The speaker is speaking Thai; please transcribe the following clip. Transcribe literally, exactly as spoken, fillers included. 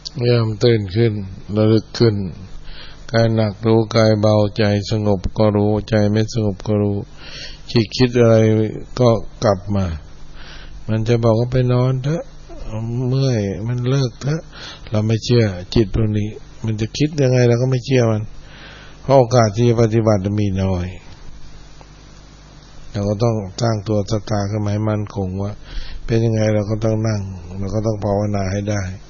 เริ่มตื่นขึ้นระลึกขึ้นกายหนักรู้กายเบาใจสงบก็รู้ใจไม่สงบก็รู้คิดคิดอะไรก็กลับมามันจะบอกว่าไปนอนเถอะเมื่อยมันเลิกเถอะเราไม่เชื่อจิตตรงนี้มันจะคิดยังไงเราก็ไม่เชื่อมันเพราะโอกาสที่จะปฏิบัติมีน้อยเราก็ต้องสร้างตัวศรัทธาขึ้นมาให้มั่นคงว่าเป็นยังไงเราก็ต้องนั่งเราก็ต้องภาวนาให้ได้